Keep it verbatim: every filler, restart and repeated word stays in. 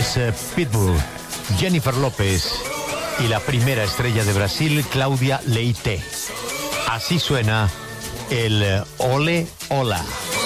Los eh, Pitbull, Jennifer López y la primera estrella de Brasil, Cláudia Leite. Así suena el eh, Ole Ola.